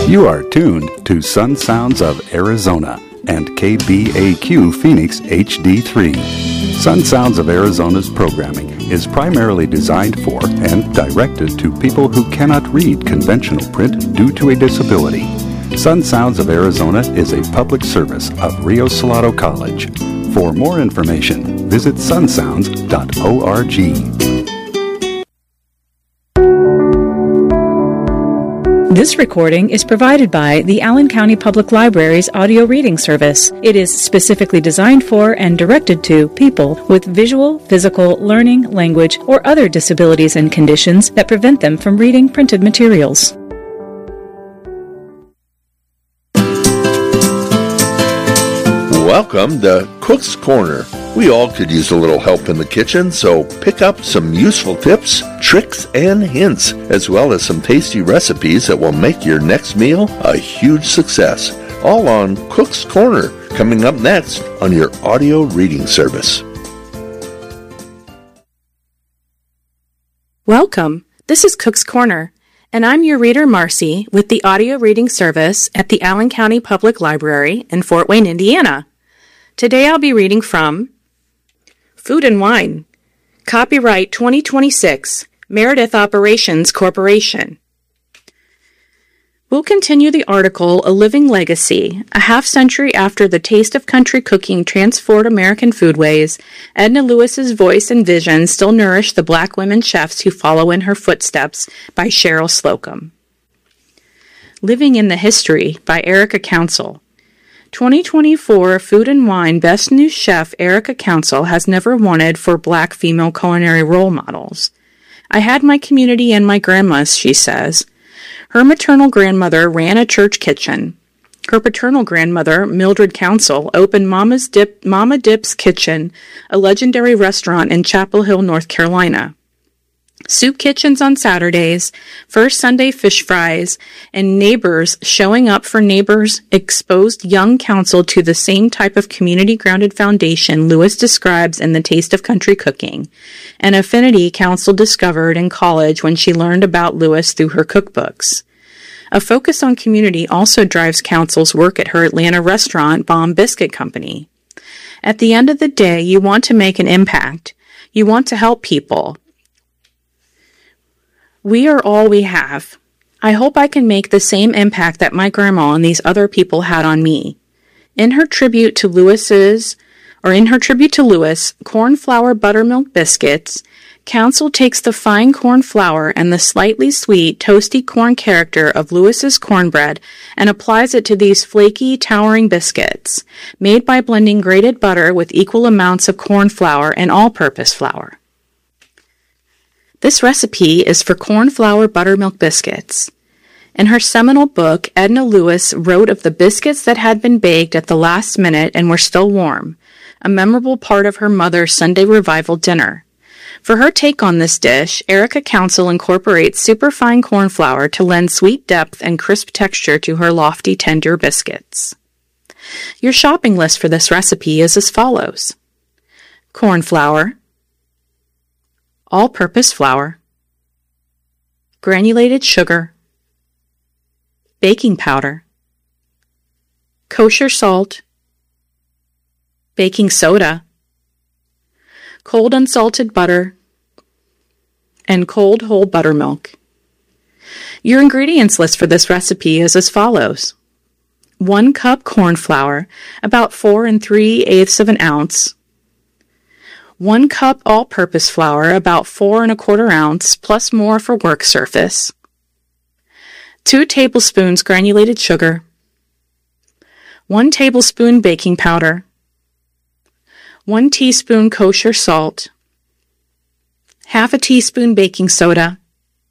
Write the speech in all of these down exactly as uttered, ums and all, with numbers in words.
You are tuned to Sun Sounds of Arizona and K B A Q Phoenix H D three. Sun Sounds of Arizona's programming is primarily designed for and directed to people who cannot read conventional print due to a disability. Sun Sounds of Arizona is a public service of Rio Salado College. For more information, visit sun sounds dot org. This recording is provided by the Allen County Public Library's audio reading service. It is specifically designed for and directed to people with visual, physical, learning, language, or other disabilities and conditions that prevent them from reading printed materials. Welcome to Cook's Corner. We all could use a little help in the kitchen, so pick up some useful tips, tricks, and hints, as well as some tasty recipes that will make your next meal a huge success. All on Cook's Corner, coming up next on your audio reading service. Welcome. This is Cook's Corner, and I'm your reader, Marcy, with the audio reading service at the Allen County Public Library in Fort Wayne, Indiana. Today I'll be reading from Food and Wine, Copyright twenty twenty-six, Meredith Operations Corporation. We'll continue the article, A Living Legacy. A half century after the taste of country cooking transformed American foodways, Edna Lewis's voice and vision still nourish the black women chefs who follow in her footsteps, by Cheryl Slocum. Living in the History, by Erica Council. twenty twenty-four Food and Wine Best New Chef Erica Council has never wanted for black female culinary role models. I had my community and my grandma's, she says. Her maternal grandmother ran a church kitchen. Her paternal grandmother, Mildred Council, opened Mama's Dip, Mama Dip's Kitchen, a legendary restaurant in Chapel Hill, North Carolina. Soup kitchens on Saturdays, First Sunday fish fries, and Neighbors showing up for Neighbors exposed young council to the same type of community-grounded foundation Lewis describes in The Taste of Country Cooking, an affinity council discovered in college when she learned about Lewis through her cookbooks. A focus on community also drives council's work at her Atlanta restaurant, Bomb Biscuit Company. At the end of the day, you want to make an impact. You want to help people. We are all we have. I hope I can make the same impact that my grandma and these other people had on me. In her tribute to Lewis's, or in her tribute to Lewis, cornflour buttermilk biscuits, Council takes the fine corn flour and the slightly sweet, toasty corn character of Lewis's cornbread and applies it to these flaky, towering biscuits, made by blending grated butter with equal amounts of corn flour and all-purpose flour. This recipe is for cornflour buttermilk biscuits. In her seminal book, Edna Lewis wrote of the biscuits that had been baked at the last minute and were still warm, a memorable part of her mother's Sunday revival dinner. For her take on this dish, Erica Council incorporates superfine corn flour to lend sweet depth and crisp texture to her lofty, tender biscuits. Your shopping list for this recipe is as follows: corn flour, all-purpose flour, granulated sugar, baking powder, kosher salt, baking soda, cold unsalted butter, and cold whole buttermilk. Your ingredients list for this recipe is as follows: one cup corn flour, about four and three-eighths of an ounce, one cup all-purpose flour, about four and a quarter ounce, plus more for work surface, two tablespoons granulated sugar, one tablespoon baking powder, one teaspoon kosher salt, half a teaspoon baking soda,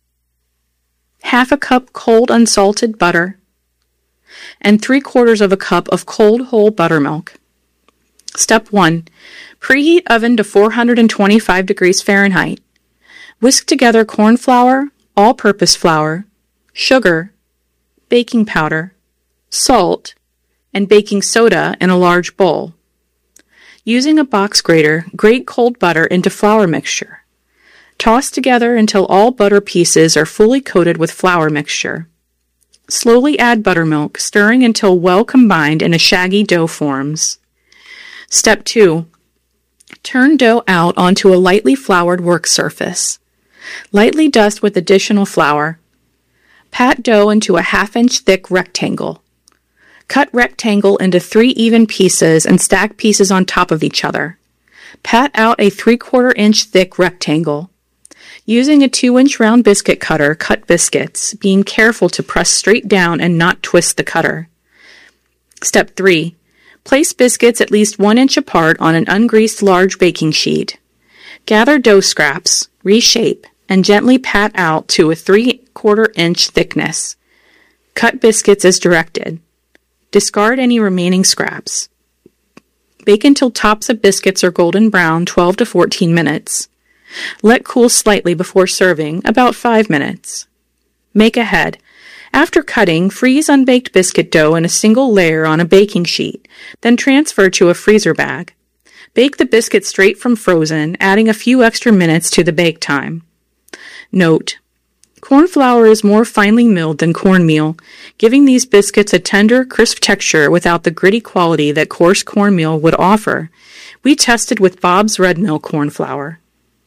half a cup cold unsalted butter, and three quarters of a cup of cold whole buttermilk. Step one. Preheat oven to four hundred twenty-five degrees Fahrenheit. Whisk together corn flour, all-purpose flour, sugar, baking powder, salt, and baking soda in a large bowl. Using a box grater, grate cold butter into flour mixture. Toss together until all butter pieces are fully coated with flour mixture. Slowly add buttermilk, stirring until well combined and a shaggy dough forms. Step two. Turn dough out onto a lightly floured work surface. Lightly dust with additional flour. Pat dough into a half-inch thick rectangle. Cut rectangle into three even pieces and stack pieces on top of each other. Pat out a three-quarter inch thick rectangle. Using a two-inch round biscuit cutter, cut biscuits, being careful to press straight down and not twist the cutter. Step three. Place biscuits at least one inch apart on an ungreased large baking sheet. Gather dough scraps, reshape, and gently pat out to a three-quarter inch thickness. Cut biscuits as directed. Discard any remaining scraps. Bake until tops of biscuits are golden brown, twelve to fourteen minutes. Let cool slightly before serving, about five minutes. Make ahead. After cutting, freeze unbaked biscuit dough in a single layer on a baking sheet, then transfer to a freezer bag. Bake the biscuit straight from frozen, adding a few extra minutes to the bake time. Note: corn flour is more finely milled than cornmeal, giving these biscuits a tender, crisp texture without the gritty quality that coarse cornmeal would offer. We tested with Bob's Red Mill corn flour.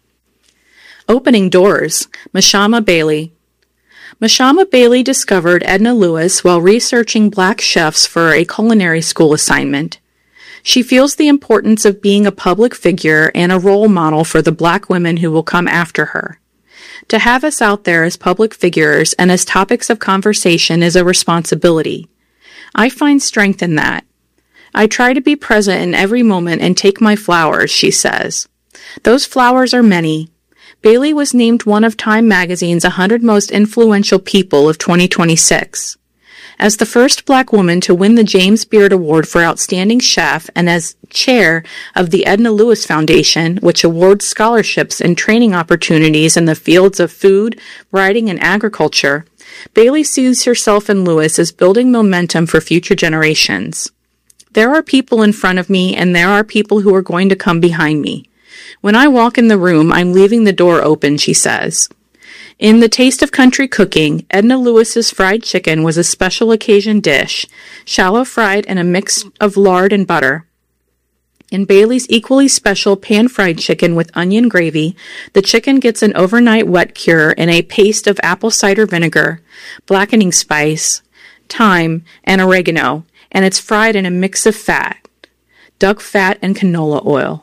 Opening doors. Mashama Bailey. Mashama Bailey discovered Edna Lewis while researching black chefs for a culinary school assignment. She feels the importance of being a public figure and a role model for the black women who will come after her. To have us out there as public figures and as topics of conversation is a responsibility. I find strength in that. I try to be present in every moment and take my flowers, she says. Those flowers are many. Bailey was named one of Time magazine's one hundred Most Influential People of twenty twenty-six. As the first black woman to win the James Beard Award for Outstanding Chef and as chair of the Edna Lewis Foundation, which awards scholarships and training opportunities in the fields of food, writing, and agriculture, Bailey sees herself and Lewis as building momentum for future generations. There are people in front of me, and there are people who are going to come behind me. When I walk in the room, I'm leaving the door open, she says. In The Taste of Country Cooking, Edna Lewis's fried chicken was a special occasion dish, shallow fried in a mix of lard and butter. In Bailey's equally special pan-fried chicken with onion gravy, the chicken gets an overnight wet cure in a paste of apple cider vinegar, blackening spice, thyme, and oregano, and it's fried in a mix of fat, duck fat and canola oil.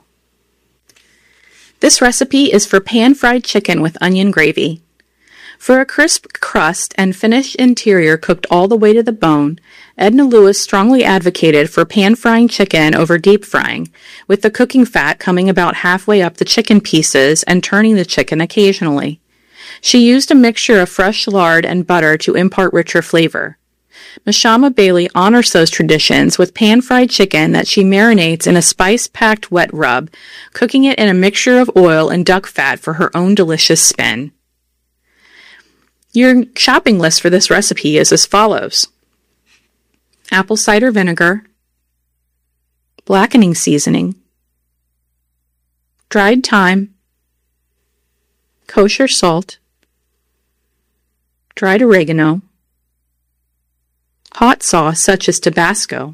This recipe is for pan-fried chicken with onion gravy. For a crisp crust and finished interior cooked all the way to the bone, Edna Lewis strongly advocated for pan-frying chicken over deep frying, with the cooking fat coming about halfway up the chicken pieces and turning the chicken occasionally. She used a mixture of fresh lard and butter to impart richer flavor. Mashama Bailey honors those traditions with pan-fried chicken that she marinates in a spice-packed wet rub, cooking it in a mixture of oil and duck fat for her own delicious spin. Your shopping list for this recipe is as follows: apple cider vinegar, blackening seasoning, dried thyme, kosher salt, dried oregano, hot sauce such as Tabasco,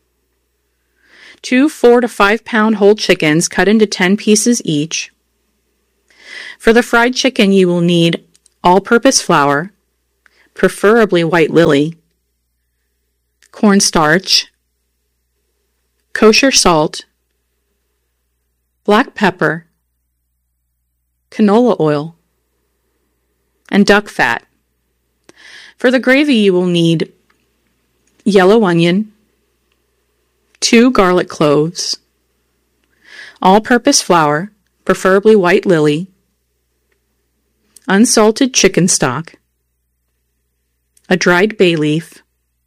two four to five pound whole chickens cut into ten pieces each. For the fried chicken, you will need all-purpose flour, preferably white lily, cornstarch, kosher salt, black pepper, canola oil, and duck fat. For the gravy, you will need yellow onion, two garlic cloves, all-purpose flour, preferably white lily, unsalted chicken stock, a dried bay leaf,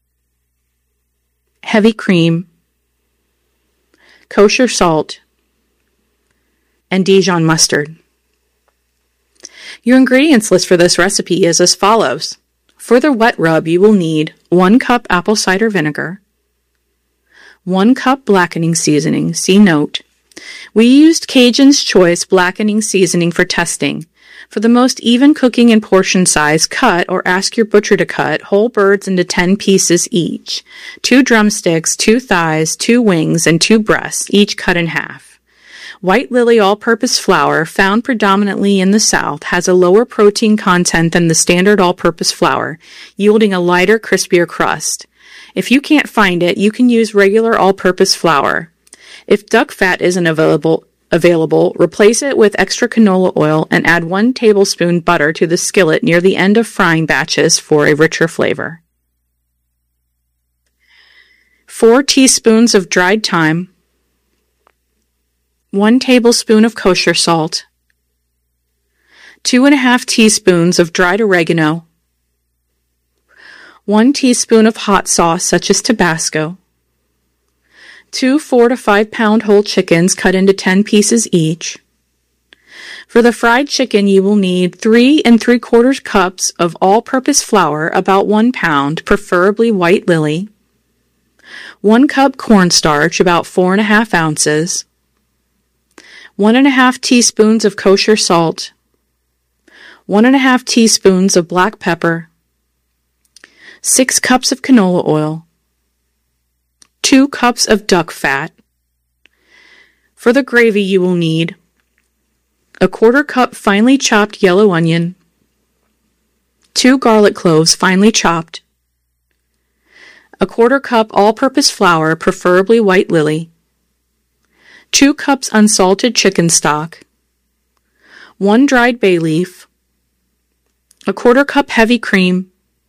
heavy cream, kosher salt, and Dijon mustard. Your ingredients list for this recipe is as follows. For the wet rub, you will need one cup apple cider vinegar, one cup blackening seasoning, see note. We used Cajun's Choice blackening seasoning for testing. For the most even cooking and portion size, cut or ask your butcher to cut whole birds into ten pieces each. Two drumsticks, two thighs, two wings, and two breasts, each cut in half. White Lily all-purpose flour, found predominantly in the South, has a lower protein content than the standard all-purpose flour, yielding a lighter, crispier crust. If you can't find it, you can use regular all-purpose flour. If duck fat isn't available, available, replace it with extra canola oil and add one tablespoon butter to the skillet near the end of frying batches for a richer flavor. Four teaspoons of dried thyme, one tablespoon of kosher salt, two and a half teaspoons of dried oregano, one teaspoon of hot sauce such as Tabasco, two four to five pound whole chickens cut into ten pieces each. For the fried chicken, you will need three and three quarters cups of all-purpose flour, about one pound, preferably White Lily, one cup cornstarch, about four and a half ounces, one and a half teaspoons of kosher salt, one and a half teaspoons of black pepper, six cups of canola oil, two cups of duck fat. For the gravy, you will need a quarter cup finely chopped yellow onion, two garlic cloves finely chopped, a quarter cup all-purpose flour, preferably White Lily, two cups unsalted chicken stock, one dried bay leaf, a quarter cup heavy cream,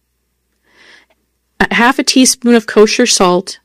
a half a teaspoon of kosher salt,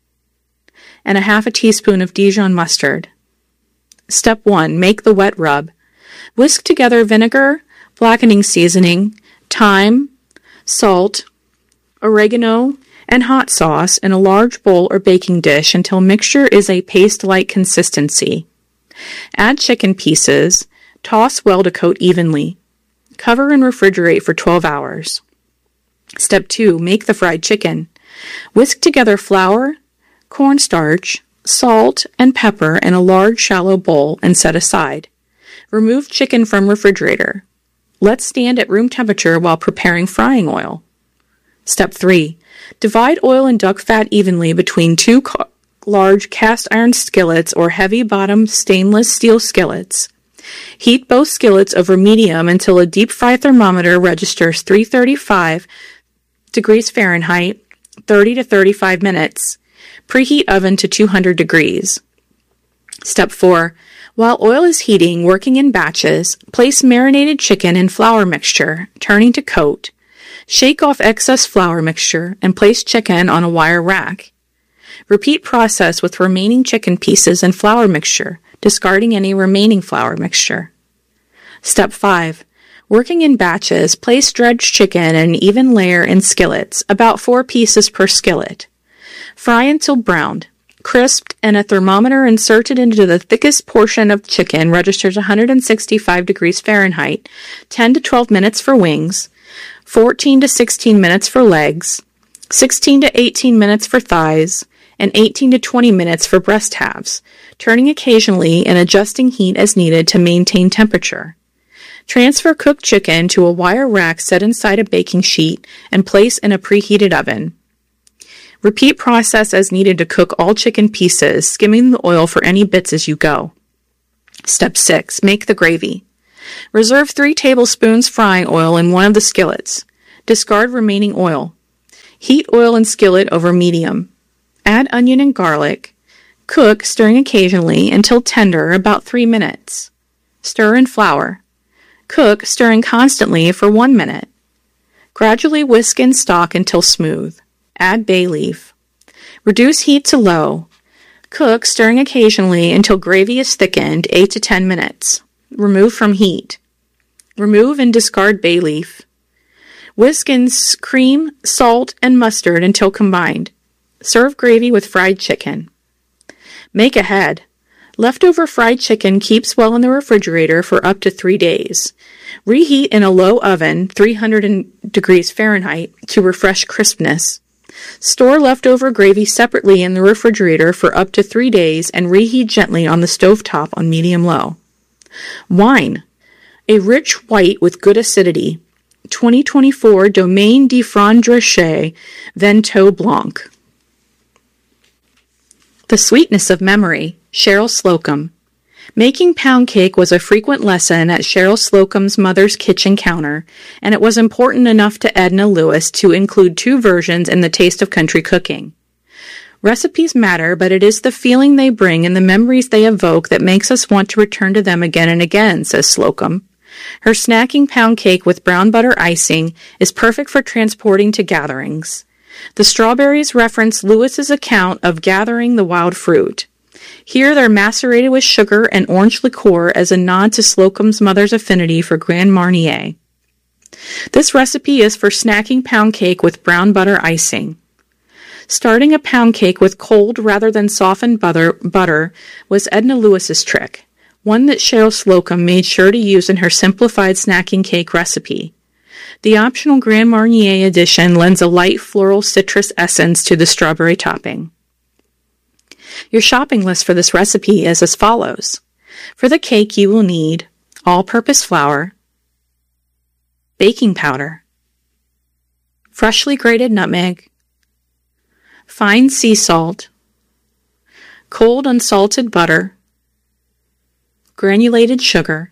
and a half a teaspoon of Dijon mustard. Step one. Make the wet rub. Whisk together vinegar, blackening seasoning, thyme, salt, oregano, and hot sauce in a large bowl or baking dish until mixture is a paste-like consistency. Add chicken pieces. Toss well to coat evenly. Cover and refrigerate for twelve hours. Step two. Make the fried chicken. Whisk together flour, cornstarch, salt, and pepper in a large shallow bowl and set aside. Remove chicken from refrigerator. Let stand at room temperature while preparing frying oil. Step three. Divide oil and duck fat evenly between two ca- large cast iron skillets or heavy bottom stainless steel skillets. Heat both skillets over medium until a deep fry thermometer registers three thirty-five degrees Fahrenheit, thirty to thirty-five minutes. Preheat oven to two hundred degrees. Step four. While oil is heating, working in batches, place marinated chicken in flour mixture, turning to coat. Shake off excess flour mixture and place chicken on a wire rack. Repeat process with remaining chicken pieces and flour mixture, discarding any remaining flour mixture. Step five. Working in batches, place dredged chicken in an even layer in skillets, about four pieces per skillet. Fry until browned, crisped, and a thermometer inserted into the thickest portion of chicken registers one hundred sixty-five degrees Fahrenheit, ten to twelve minutes for wings, fourteen to sixteen minutes for legs, sixteen to eighteen minutes for thighs, and eighteen to twenty minutes for breast halves, turning occasionally and adjusting heat as needed to maintain temperature. Transfer cooked chicken to a wire rack set inside a baking sheet and place in a preheated oven. Repeat process as needed to cook all chicken pieces, skimming the oil for any bits as you go. Step six. Make the gravy. Reserve three tablespoons frying oil in one of the skillets. Discard remaining oil. Heat oil in skillet over medium. Add onion and garlic. Cook, stirring occasionally, until tender, about three minutes. Stir in flour. Cook, stirring constantly, for one minute. Gradually whisk in stock until smooth. Add bay leaf. Reduce heat to low. Cook, stirring occasionally, until gravy is thickened, eight to ten minutes. Remove from heat. Remove and discard bay leaf. Whisk in cream, salt, and mustard until combined. Serve gravy with fried chicken. Make ahead. Leftover fried chicken keeps well in the refrigerator for up to three days. Reheat in a low oven, three hundred degrees Fahrenheit, to refresh crispness. Store leftover gravy separately in the refrigerator for up to three days and reheat gently on the stovetop on medium-low. Wine. A rich white with good acidity. twenty twenty-four Domaine de Frandrochet Vento Blanc. The Sweetness of Memory, Cheryl Slocum. Making pound cake was a frequent lesson at Cheryl Slocum's mother's kitchen counter, and it was important enough to Edna Lewis to include two versions in the Taste of Country Cooking. Recipes matter, but it is the feeling they bring and the memories they evoke that makes us want to return to them again and again, says Slocum. Her snacking pound cake with brown butter icing is perfect for transporting to gatherings. The strawberries reference Lewis's account of gathering the wild fruit. Here they're macerated with sugar and orange liqueur as a nod to Slocum's mother's affinity for Grand Marnier. This recipe is for snacking pound cake with brown butter icing. Starting a pound cake with cold rather than softened butter, butter was Edna Lewis's trick, one that Cheryl Slocum made sure to use in her simplified snacking cake recipe. The optional Grand Marnier addition lends a light floral citrus essence to the strawberry topping. Your shopping list for this recipe is as follows. For the cake, you will need all-purpose flour, baking powder, freshly grated nutmeg, fine sea salt, cold unsalted butter, granulated sugar,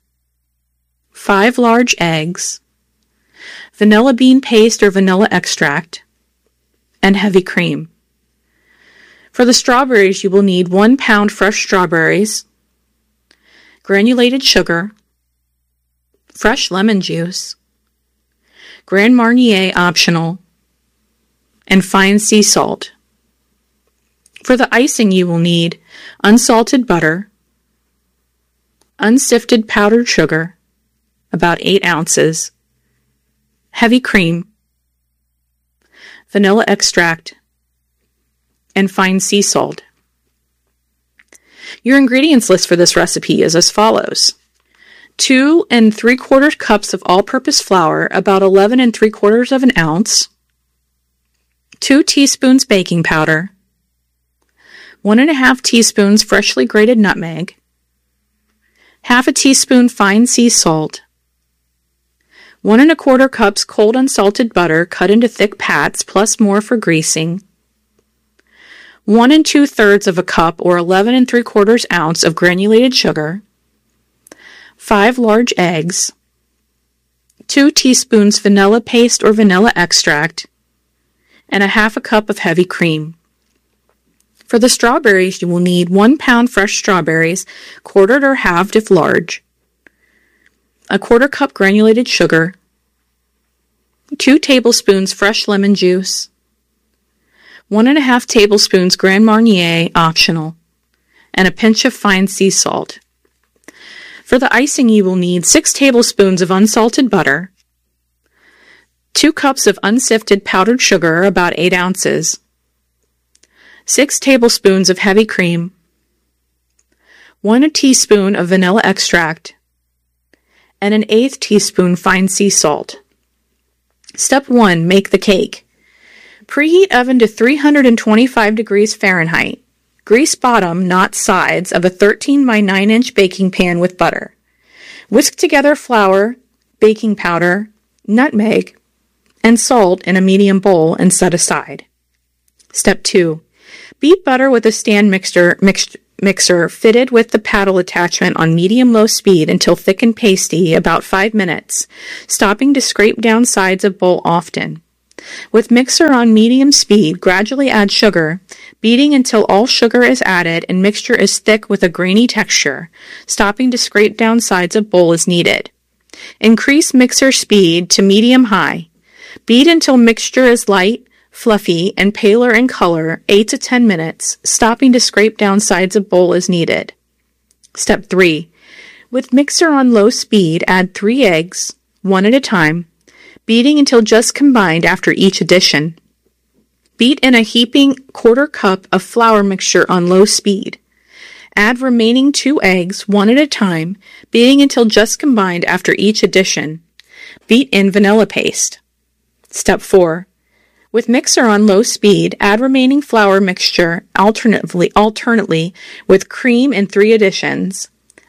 five large eggs, vanilla bean paste or vanilla extract, and heavy cream. For the strawberries, you will need one pound fresh strawberries, granulated sugar, fresh lemon juice, Grand Marnier optional, and fine sea salt. For the icing, you will need unsalted butter, unsifted powdered sugar, about eight ounces, heavy cream, vanilla extract, and fine sea salt. Your ingredients list for this recipe is as follows. Two and three quarters cups of all-purpose flour, about eleven and three quarters of an ounce. Two teaspoons baking powder. One and a half teaspoons freshly grated nutmeg. Half a teaspoon fine sea salt. One and a quarter cups cold unsalted butter cut into thick pats, plus more for greasing. One and two thirds of a cup or eleven and three quarters ounce of granulated sugar, five large eggs, two teaspoons vanilla paste or vanilla extract, and a half a cup of heavy cream. For the strawberries, you will need one pound fresh strawberries, quartered or halved if large, a quarter cup granulated sugar, two tablespoons fresh lemon juice, one and a half tablespoons Grand Marnier, optional, and a pinch of fine sea salt. For the icing, you will need six tablespoons of unsalted butter, two cups of unsifted powdered sugar, about eight ounces, six tablespoons of heavy cream, one teaspoon of vanilla extract, and an eighth teaspoon fine sea salt. Step one, make the cake. Preheat oven to three hundred twenty-five degrees Fahrenheit. Grease bottom, not sides, of a thirteen by nine inch baking pan with butter. Whisk together flour, baking powder, nutmeg, and salt in a medium bowl and set aside. Step two. Beat butter with a stand mixer, mix, mixer fitted with the paddle attachment on medium-low speed until thick and pasty, about five minutes, stopping to scrape down sides of bowl often. With mixer on medium speed, gradually add sugar, beating until all sugar is added and mixture is thick with a grainy texture, stopping to scrape down sides of bowl as needed. Increase mixer speed to medium-high. Beat until mixture is light, fluffy, and paler in color, eight to ten minutes, stopping to scrape down sides of bowl as needed. Step three. With mixer on low speed, add three eggs, one at a time, beating until just combined after each addition. Beat in a heaping quarter cup of flour mixture on low speed. Add remaining two eggs, one at a time, beating until just combined after each addition. Beat in vanilla paste. Step four. With mixer on low speed, add remaining flour mixture alternately, alternately with cream in three additions.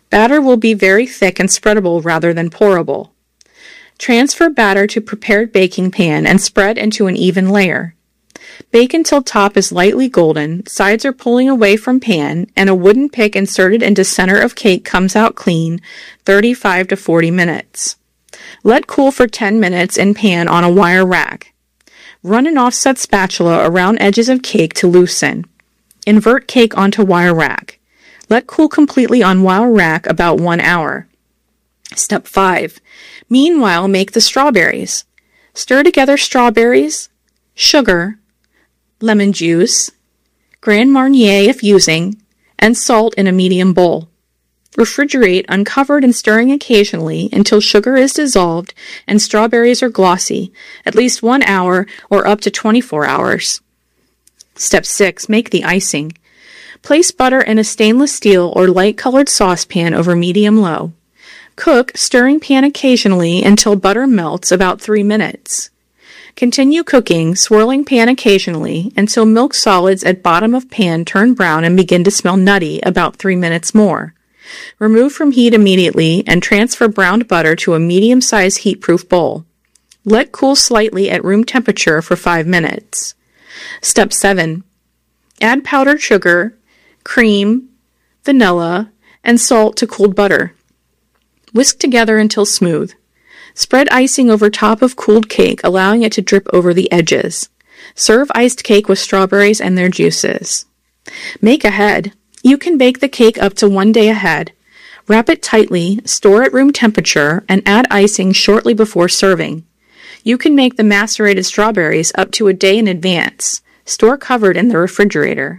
Batter will be very thick and spreadable rather than pourable. Transfer batter to prepared baking pan and spread into an even layer. Bake until top is lightly golden, sides are pulling away from pan, and a wooden pick inserted into center of cake comes out clean, thirty-five to forty minutes. Let cool for ten minutes in pan on a wire rack. Run an offset spatula around edges of cake to loosen. Invert cake onto wire rack. Let cool completely on wire rack about one hour. Step five. Meanwhile, make the strawberries. Stir together strawberries, sugar, lemon juice, Grand Marnier if using, and salt in a medium bowl. Refrigerate uncovered and stirring occasionally until sugar is dissolved and strawberries are glossy, at least one hour or up to twenty-four hours. Step six. Make the icing. Place butter in a stainless steel or light-colored saucepan over medium-low. Cook, stirring pan occasionally until butter melts about three minutes. Continue cooking, swirling pan occasionally until milk solids at bottom of pan turn brown and begin to smell nutty about three minutes more. Remove from heat immediately and transfer browned butter to a medium-sized heat-proof bowl. Let cool slightly at room temperature for five minutes. Step seven. Add powdered sugar, cream, vanilla, and salt to cooled butter. Whisk together until smooth. Spread icing over top of cooled cake, allowing it to drip over the edges. Serve iced cake with strawberries and their juices. Make ahead. You can bake the cake up to one day ahead. Wrap it tightly, store at room temperature, and add icing shortly before serving. You can make the macerated strawberries up to a day in advance. Store covered in the refrigerator.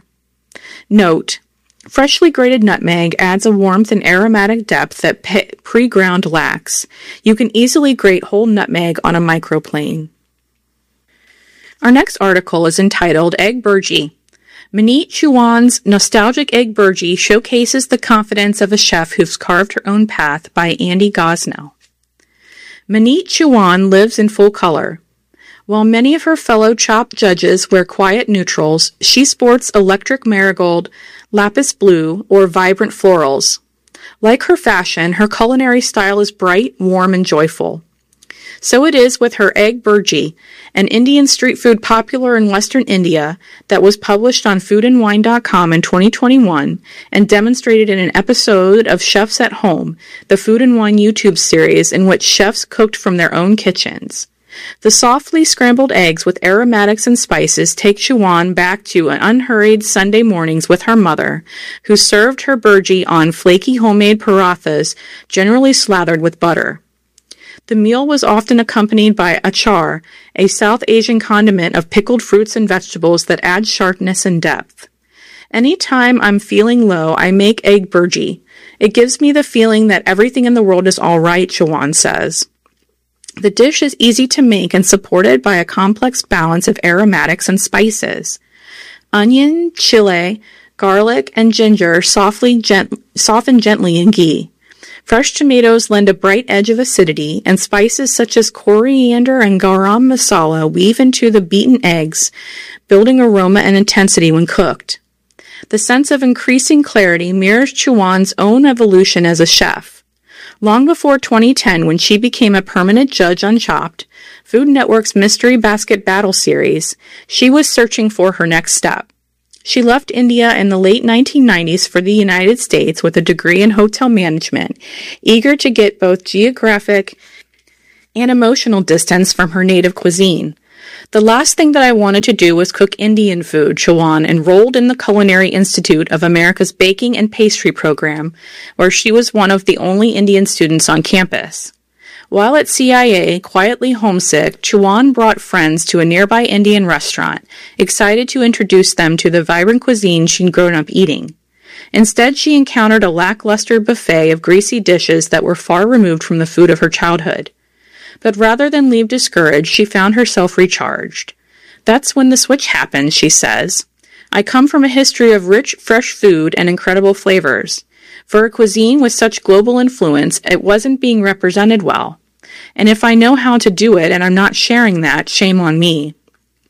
Note: freshly grated nutmeg adds a warmth and aromatic depth that pe- pre-ground lacks. You can easily grate whole nutmeg on a microplane. Our next article is entitled Egg Burji. Manit Chauhan's nostalgic egg burji showcases the confidence of a chef who's carved her own path, by Andy Gosnell. Manit Chauhan lives in full color. While many of her fellow Chopped judges wear quiet neutrals, she sports electric marigold, lapis blue, or vibrant florals. Like her fashion, her culinary style is bright, warm, and joyful. So it is with her egg burji, an Indian street food popular in Western India that was published on food and wine dot com in twenty twenty-one and demonstrated in an episode of Chefs at Home, the Food and Wine YouTube series in which chefs cooked from their own kitchens. The softly scrambled eggs with aromatics and spices take Chauhan back to unhurried Sunday mornings with her mother, who served her burji on flaky homemade parathas, generally slathered with butter. The meal was often accompanied by achar, a South Asian condiment of pickled fruits and vegetables that adds sharpness and depth. Anytime I'm feeling low, I make egg burji. It gives me the feeling that everything in the world is all right, Chauhan says. The dish is easy to make and supported by a complex balance of aromatics and spices. Onion, chile, garlic, and ginger softly gent- soften gently in ghee. Fresh tomatoes lend a bright edge of acidity, and spices such as coriander and garam masala weave into the beaten eggs, building aroma and intensity when cooked. The sense of increasing clarity mirrors Chauhan's own evolution as a chef. Long before twenty ten, when she became a permanent judge on Chopped, Food Network's Mystery Basket Battle series, she was searching for her next step. She left India in the late nineteen nineties for the United States with a degree in hotel management, eager to get both geographic and emotional distance from her native cuisine. The last thing that I wanted to do was cook Indian food, Chauhan enrolled in the Culinary Institute of America's Baking and Pastry program, where she was one of the only Indian students on campus. While at C I A, quietly homesick, Chauhan brought friends to a nearby Indian restaurant, excited to introduce them to the vibrant cuisine she'd grown up eating. Instead, she encountered a lackluster buffet of greasy dishes that were far removed from the food of her childhood. But rather than leave discouraged, she found herself recharged. That's when the switch happened, she says. I come from a history of rich, fresh food and incredible flavors. For a cuisine with such global influence, it wasn't being represented well. And if I know how to do it and I'm not sharing that, shame on me.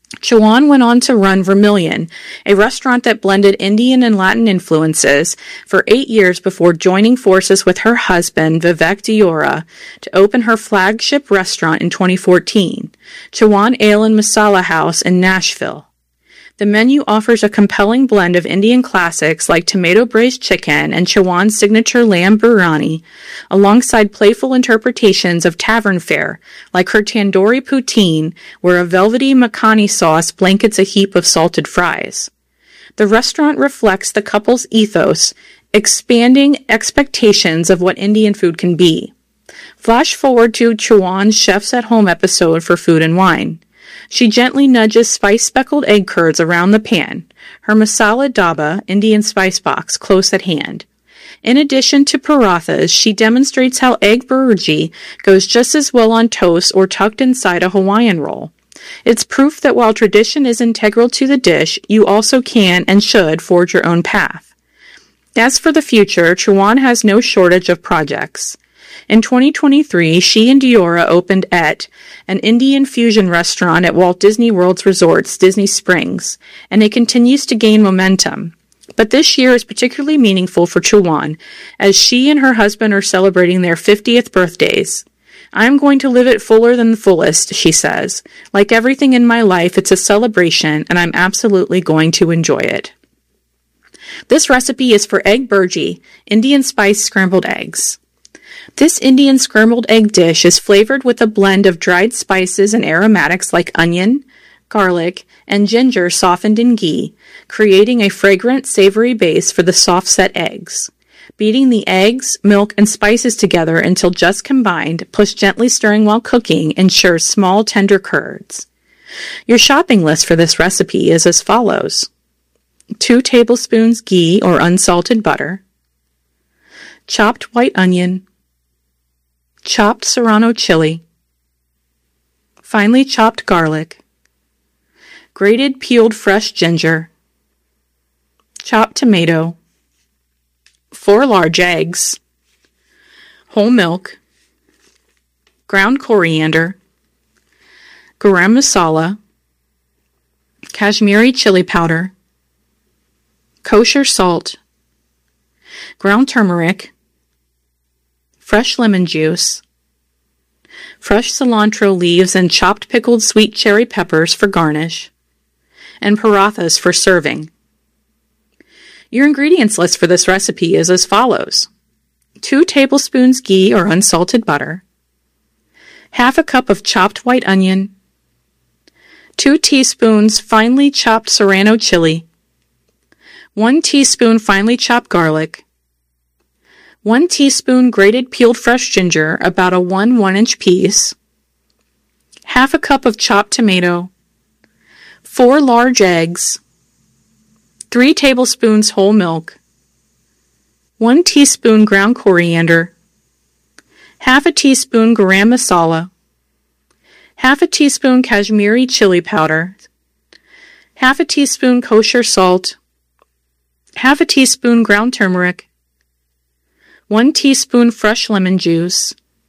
Chauhan went on to run Vermilion, a restaurant that blended Indian and Latin influences, for eight years before joining forces with her husband, Vivek Deora, to open her flagship restaurant in twenty fourteen, Chauhan Ale and Masala House in Nashville. The menu offers a compelling blend of Indian classics like tomato braised chicken and Chauhan's signature lamb biryani, alongside playful interpretations of tavern fare like her tandoori poutine, where a velvety makhani sauce blankets a heap of salted fries. The restaurant reflects the couple's ethos, expanding expectations of what Indian food can be. Flash forward to Chauhan's Chefs at Home episode for Food and Wine. She gently nudges spice-speckled egg curds around the pan, her masala dhaba Indian spice box close at hand. In addition to parathas, she demonstrates how egg burji goes just as well on toast or tucked inside a Hawaiian roll. It's proof that while tradition is integral to the dish, you also can and should forge your own path. As for the future, Chauhan has no shortage of projects. In twenty twenty-three, she and Deora opened Et, an Indian fusion restaurant at Walt Disney World's resorts, Disney Springs, and it continues to gain momentum. But this year is particularly meaningful for Chauhan, as she and her husband are celebrating their fiftieth birthdays. "I'm going to live it fuller than the fullest," she says. "Like everything in my life, it's a celebration, and I'm absolutely going to enjoy it." This recipe is for egg burji, Indian spice scrambled eggs. This Indian scrambled egg dish is flavored with a blend of dried spices and aromatics like onion, garlic, and ginger softened in ghee, creating a fragrant, savory base for the soft-set eggs. Beating the eggs, milk, and spices together until just combined, plus gently stirring while cooking, ensures small, tender curds. Your shopping list for this recipe is as follows: two tablespoons ghee or unsalted butter, chopped white onion, chopped serrano chili, finely chopped garlic, grated peeled fresh ginger, chopped tomato, four large eggs, whole milk, ground coriander, garam masala, Kashmiri chili powder, kosher salt, ground turmeric, fresh lemon juice, fresh cilantro leaves and chopped pickled sweet cherry peppers for garnish, and parathas for serving. Your ingredients list for this recipe is as follows: two tablespoons ghee or unsalted butter, half a cup of chopped white onion, two teaspoons finely chopped serrano chili, one teaspoon finely chopped garlic, one teaspoon grated peeled fresh ginger, about a one one-inch piece, half a cup of chopped tomato, four large eggs, three tablespoons whole milk, one teaspoon ground coriander, half a teaspoon garam masala, half a teaspoon Kashmiri chili powder, half a teaspoon kosher salt, half a teaspoon ground turmeric, one teaspoon fresh lemon juice,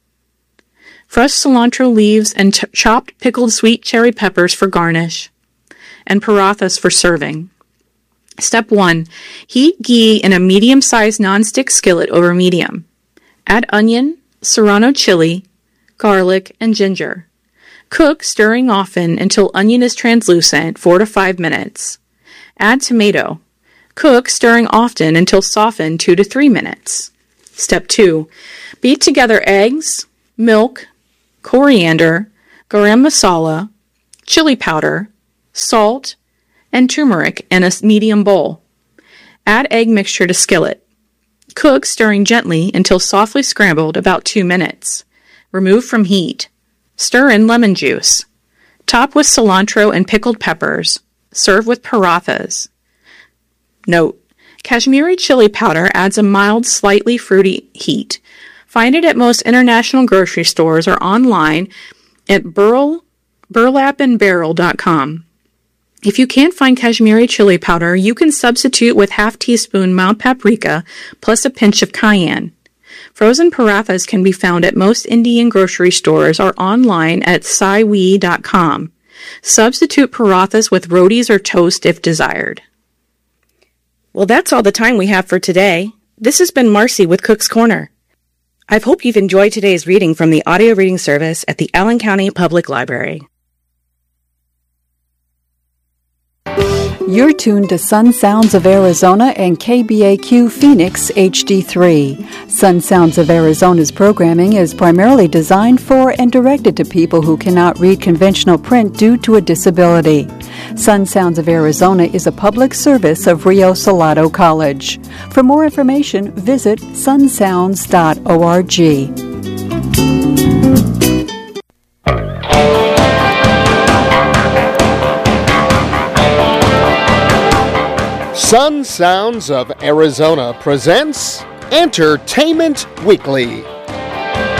fresh cilantro leaves and t- chopped pickled sweet cherry peppers for garnish, and parathas for serving. Step one. Heat ghee in a medium-sized nonstick skillet over medium. Add onion, serrano chili, garlic, and ginger. Cook, stirring often until onion is translucent, four to five minutes. Add tomato. Cook, stirring often until softened, two to three minutes. Step two. Beat together eggs, milk, coriander, garam masala, chili powder, salt, and turmeric in a medium bowl. Add egg mixture to skillet. Cook, stirring gently until softly scrambled, about two minutes. Remove from heat. Stir in lemon juice. Top with cilantro and pickled peppers. Serve with parathas. Note: Kashmiri chili powder adds a mild, slightly fruity heat. Find it at most international grocery stores or online at burl, burlap and barrel dot com. If you can't find Kashmiri chili powder, you can substitute with half teaspoon mild paprika plus a pinch of cayenne. Frozen parathas can be found at most Indian grocery stores or online at saiwi dot com. Substitute parathas with rotis or toast if desired. Well, that's all the time we have for today. This has been Marcy with Cook's Corner. I hope you've enjoyed today's reading from the audio reading service at the Allen County Public Library. You're tuned to Sun Sounds of Arizona and K B A Q Phoenix H D three. Sun Sounds of Arizona's programming is primarily designed for and directed to people who cannot read conventional print due to a disability. Sun Sounds of Arizona is a public service of Rio Salado College. For more information, visit sun sounds dot org. Sun Sounds of Arizona presents Entertainment Weekly.